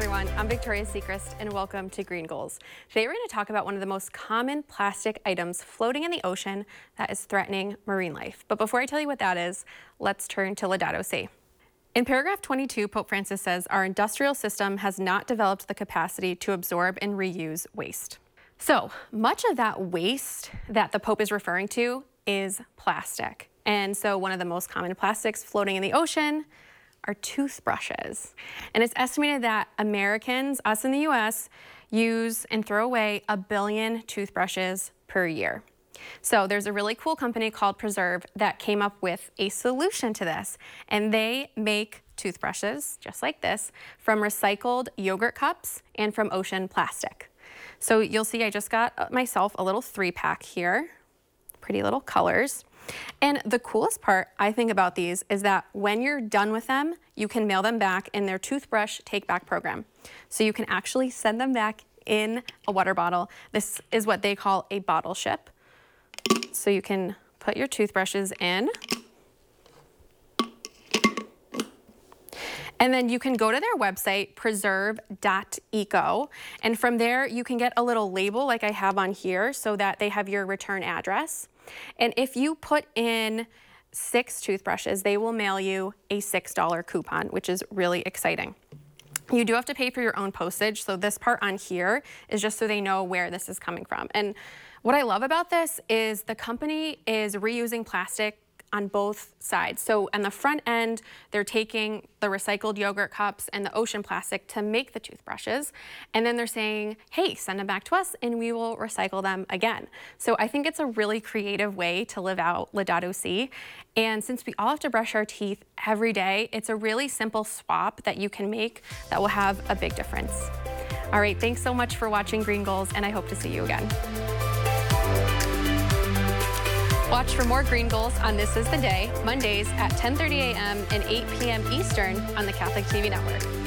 everyone, I'm Victoria Sechrist and welcome to Green Goals. Today we're going to talk about one of the most common plastic items floating in the ocean that is threatening marine life. But before I tell you what that is, let's turn to Laudato Si. In paragraph 22, Pope Francis says, our industrial system has not developed the capacity to absorb and reuse waste. So much of that waste that the Pope is referring to is plastic. And so one of the most common plastics floating in the ocean are toothbrushes. And it's estimated that Americans, us in the US, use and throw away 1 billion toothbrushes per year. So there's a really cool company called Preserve that came up with a solution to this. And they make toothbrushes, just like this, from recycled yogurt cups and from ocean plastic. So you'll see I just got myself a little 3-pack here, pretty little colors. And the coolest part I think about these is that when you're done with them, you can mail them back in their toothbrush take back program. So you can actually send them back in a water bottle. This is what they call a bottle ship. So you can put your toothbrushes in. And then you can go to their website, preserve.eco, and from there you can get a little label like I have on here so that they have your return address. And if you put in 6 toothbrushes, they will mail you a $6 coupon, which is really exciting. You do have to pay for your own postage, so this part on here is just so they know where this is coming from. And what I love about this is the company is reusing plastic on both sides. So on the front end, they're taking the recycled yogurt cups and the ocean plastic to make the toothbrushes. And then they're saying, hey, send them back to us and we will recycle them again. So I think it's a really creative way to live out Laudato Si. And since we all have to brush our teeth every day, it's a really simple swap that you can make that will have a big difference. All right, thanks so much for watching Green Goals, and I hope to see you again. Watch for more Green Goals on This Is the Day, Mondays at 10:30 a.m. and 8 p.m. Eastern on the Catholic TV Network.